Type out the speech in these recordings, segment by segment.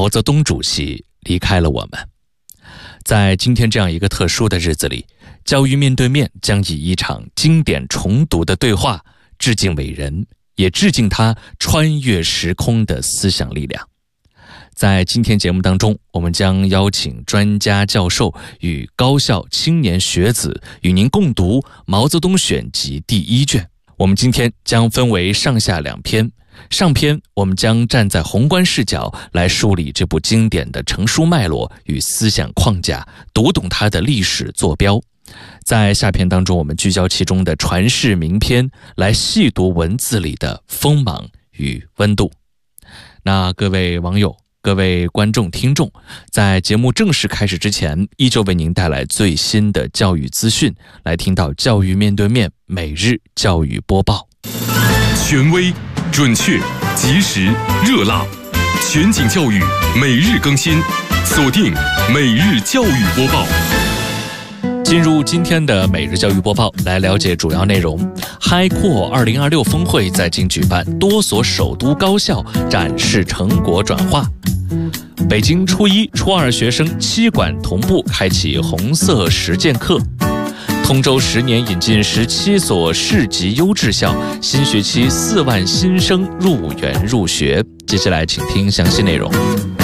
毛泽东主席离开了我们。在今天这样一个特殊的日子里，教育面对面将以一场经典重读的对话致敬伟人，也致敬他穿越时空的思想力量。在今天节目当中，我们将邀请专家教授与高校青年学子与您共读《毛泽东选集》第1卷。我们今天将分为上下2篇。上篇我们将站在宏观视角来梳理这部经典的成书脉络与思想框架，读懂它的历史坐标。在下篇当中，我们聚焦其中的传世名篇，来细读文字里的锋芒与温度。那各位网友、各位观众听众，在节目正式开始之前，依旧为您带来最新的教育资讯，来听到教育面对面每日教育播报。 权威、准确、及时、热辣，全景教育每日更新，锁定每日教育播报。 进入今天的每日教育播报，来了解主要内容。HiQuo 2026峰会在京举办，多所首都高校展示成果转化。北京初1、初2学生7馆同步开启红色实践课。通州10年引进17所市级优质校，新学期4万新生入园入学。接下来请听详细内容。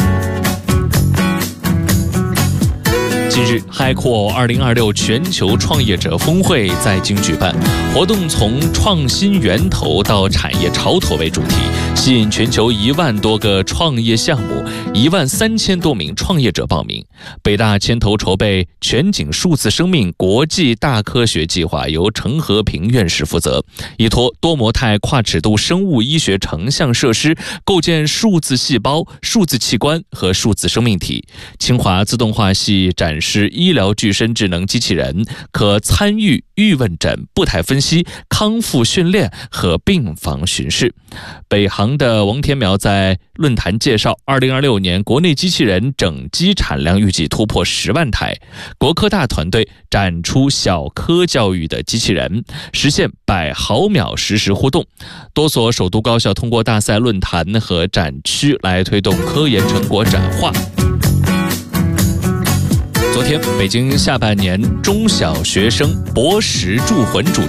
近日，HiQuo 2026全球创业者峰会在京举办，活动从创新源头到产业潮头为主题，吸引全球1万多个创业项目，13000多名创业者报名。北大牵头筹备全景数字生命国际大科学计划，由程和平院士负责，依托多模态跨尺度生物医学成像设施，构建数字细胞、数字器官和数字生命体。清华自动化系展示医疗具身智能机器人，可参与预问诊、步态分析、康复训练和病房巡视。北航的王天苗在论坛介绍，2026年国内机器人整机产量预计突破10万台。国科大团队展出小科教育的机器人，实现100毫秒实时互动。多所首都高校通过大赛、论坛和展区来推动科研成果展化。昨天，北京下半年中小学生博识铸魂主